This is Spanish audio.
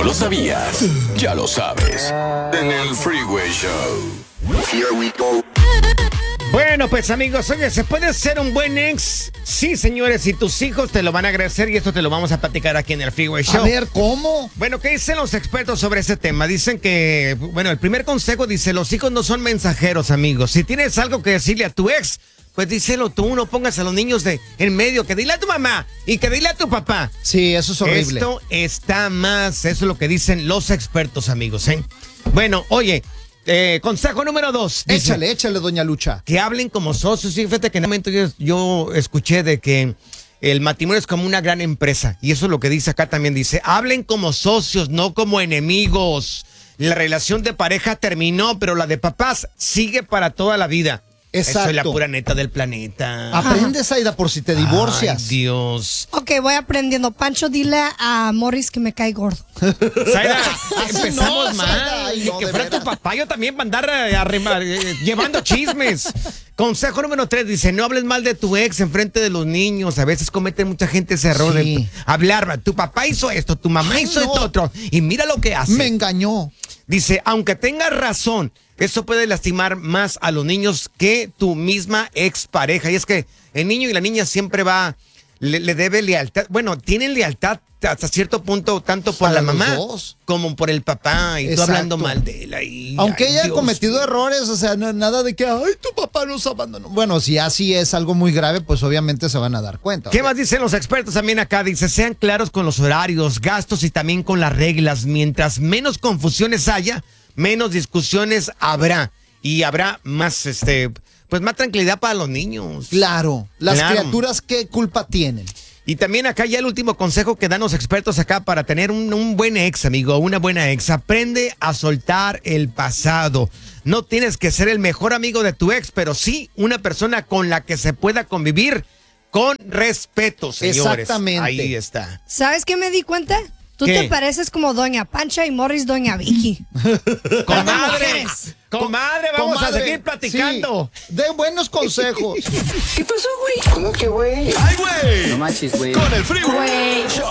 lo sabías? Ya lo sabes. En el Freeway Show. Here we go. Bueno, pues amigos, oye, ¿se puede ser un buen ex? Sí, señores, y tus hijos te lo van a agradecer y esto te lo vamos a platicar aquí en el Freeway Show. A ver, ¿cómo? Bueno, ¿qué dicen los expertos sobre ese tema? Dicen que, bueno, el primer consejo dice, los hijos no son mensajeros, amigos. Si tienes algo que decirle a tu ex, pues díselo tú, no pongas a los niños en medio, que dile a tu mamá y que dile a tu papá. Sí, eso es horrible. Esto está más, eso es lo que dicen los expertos, amigos, ¿eh? Bueno, oye, consejo número 2. Échale, doña Lucha. Que hablen como socios. Sí, fíjate que en un momento yo escuché de que el matrimonio es como una gran empresa. Y eso es lo que dice acá también. Dice, hablen como socios, no como enemigos. La relación de pareja terminó, pero la de papás sigue para toda la vida. Exacto. Eso es la pura neta del planeta. Aprende, Zaida, por si te divorcias. Ay, Dios. Ok, voy aprendiendo. Pancho, dile a Morris que me cae gordo. Zaida, empezamos no, mal. Zaida, ay, no, que de fuera veras. tu papá, yo también para andar llevando chismes. Consejo número 3 dice, no hables mal de tu ex en frente de los niños. A veces comete mucha gente ese error Sí. de hablar. Tu papá hizo esto, tu mamá hizo no. esto otro. Y mira lo que hace. Me engañó. Dice, aunque tengas razón, eso puede lastimar más a los niños que tu misma expareja. Y es que el niño y la niña siempre le debe lealtad. Bueno, tienen lealtad hasta cierto punto, tanto por Para la los mamá dos. como por el papá. Y tú Exacto. hablando mal de él ahí. Aunque ay, ella Dios ha cometido mío. errores, o sea, nada de que, ay, tu papá nos abandonó. Bueno, si así es algo muy grave, pues obviamente se van a dar cuenta. ¿Qué más dicen los expertos también acá? Dice, sean claros con los horarios, gastos y también con las reglas. Mientras menos confusiones haya, menos discusiones habrá. Y habrá más, pues más tranquilidad para los niños. Claro, las Claro. criaturas, ¿qué culpa tienen? Y también acá ya el último consejo que dan los expertos acá para tener un buen ex, amigo, una buena ex. Aprende a soltar el pasado. No tienes que ser el mejor amigo de tu ex, pero sí una persona con la que se pueda convivir con respeto, señores. Exactamente. Ahí está. ¿Sabes qué me di cuenta? Tú ¿Qué? te pareces como Doña Pancha y Morris Doña Vicky. Comadre, mujeres. comadre, vamos Comadre, a seguir platicando. sí, de buenos consejos. ¿Qué pasó, güey? ¿Cómo que, güey? ¡Ay, güey! No manches, güey. Con el Freeway Show.